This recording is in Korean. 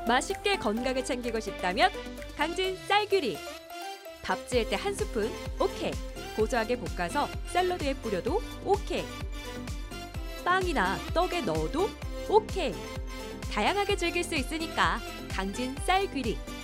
맛있게 건강을 챙기고 싶다면 강진 쌀귀리. 밥 지을 때 한 스푼 오케이. 고소하게 볶아서 샐러드에 뿌려도 오케이. 빵이나 떡에 넣어도 오케이. 다양하게 즐길 수 있으니까 강진 쌀귀리.